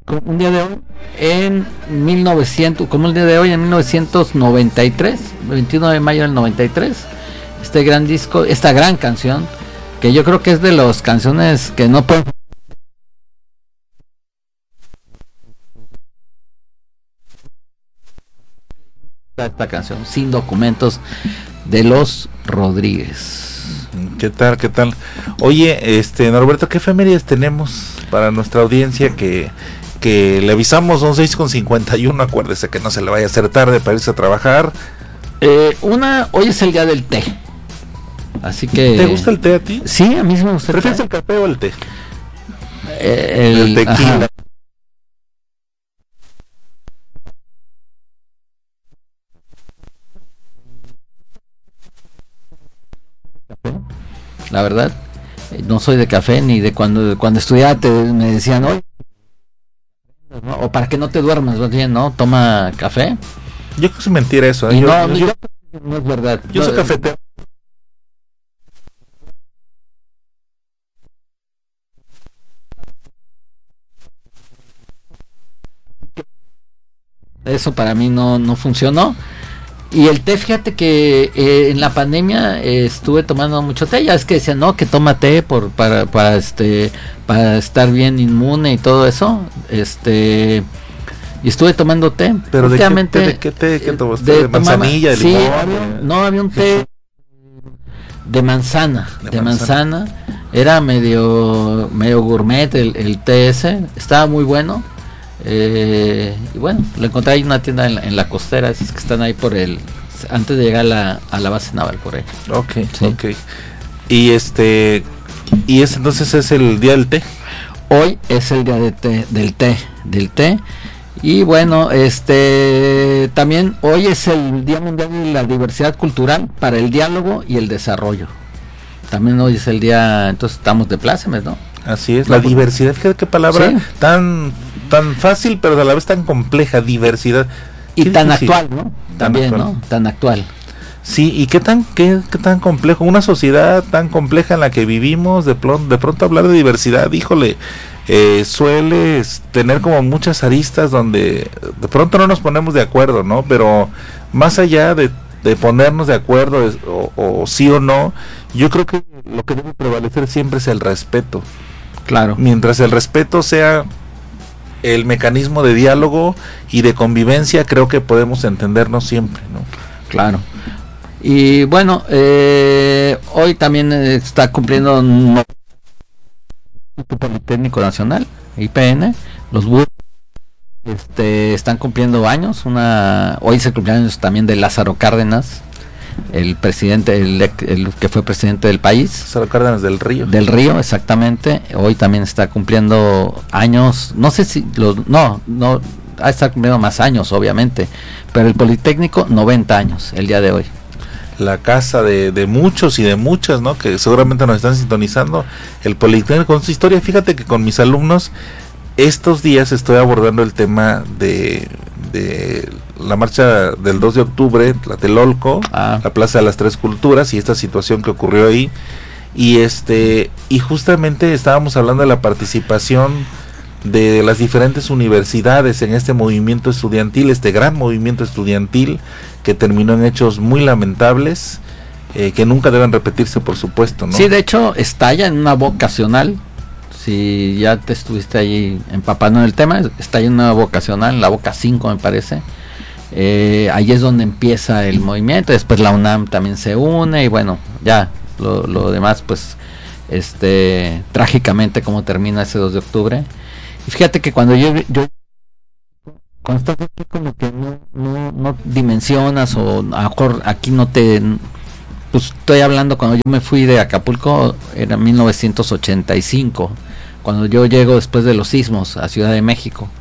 un día de hoy en 1900, como el día de hoy en 1993, 21 de mayo del 93, este gran disco, esta gran canción, que yo creo que es de las canciones que no pueden... Esta canción, Sin Documentos, de Los Rodríguez. ¿Qué tal? ¿Qué tal? Oye, Norberto, ¿qué efemérides tenemos para nuestra audiencia que le avisamos? Son 6:51, acuérdese que no se le vaya a hacer tarde para irse a trabajar. Hoy es el día del té. Así que... ¿Te gusta el té a ti? Sí, a mí sí me gusta. ¿Prefieres el café o el té? El tequila. Ajá. La verdad, no soy de café, ni de cuando estudiaba me decían, oye, ¿no? O para que no te duermas, ¿no? Toma café. Yo creo que es mentira eso, ¿eh? No es verdad. Yo soy cafetero. Eso para mí no funcionó. Y el té, fíjate que en la pandemia estuve tomando mucho té. Ya es que decían, no, que toma té para estar bien inmune y todo eso. Y estuve tomando té. Pero ¿de qué té? ¿Qué tomaste? ¿De manzanilla? Sí, había un té de manzana. De manzana. Era medio gourmet el té ese. Estaba muy bueno. Y bueno, lo encontré ahí en una tienda en la costera, esas que están ahí antes de llegar a la base naval, por ahí. Okay, sí. Okay. Y entonces es el día del té. Hoy es el día del té. Y bueno, también hoy es el Día Mundial de la Diversidad Cultural para el Diálogo y el Desarrollo. También hoy es el día, entonces estamos de plácemes, ¿no? Así es, la diversidad, fíjate qué palabra, ¿sí? tan fácil, pero a la vez tan compleja, diversidad. Y tan difícil. Actual, ¿no? También, ¿no? Tan actual. Sí, y qué tan complejo, una sociedad tan compleja en la que vivimos, de pronto hablar de diversidad, híjole, suele tener como muchas aristas donde de pronto no nos ponemos de acuerdo, ¿no? Pero más allá de ponernos de acuerdo o sí o no, yo creo que lo que debe prevalecer siempre es el respeto. Claro. Mientras el respeto sea el mecanismo de diálogo y de convivencia, creo que podemos entendernos siempre, ¿no? Claro. Y bueno, hoy también está cumpliendo el Politécnico Nacional, IPN, los burros están cumpliendo años. Hoy es el cumpleaños también de Lázaro Cárdenas, el presidente, el que fue presidente del país. Lázaro Cárdenas del Río. Del Río, exactamente. Hoy también está cumpliendo años. No sé si está cumpliendo más años, obviamente, pero el Politécnico 90 años el día de hoy. La casa de muchos y de muchas, ¿no? Que seguramente nos están sintonizando. El Politécnico con su historia. Fíjate que con mis alumnos estos días estoy abordando el tema de la marcha del 2 de octubre, Tlatelolco, la Plaza de las Tres Culturas, y esta situación que ocurrió ahí. Y justamente estábamos hablando de la participación de las diferentes universidades en este movimiento estudiantil, este gran movimiento estudiantil que terminó en hechos muy lamentables, que nunca deben repetirse, por supuesto, ¿no? Sí, de hecho estalla en una vocacional. Si ya te estuviste ahí empapando en el tema, estalla en una vocacional, la Boca 5 me parece. Ahí es donde empieza el movimiento. Después la UNAM también se une, y bueno, ya lo demás, pues trágicamente como termina ese 2 de octubre. Y fíjate que cuando cuando estás aquí como que no dimensionas, o a lo mejor aquí pues estoy hablando cuando yo me fui de Acapulco, era 1985, cuando yo llego después de los sismos a Ciudad de México.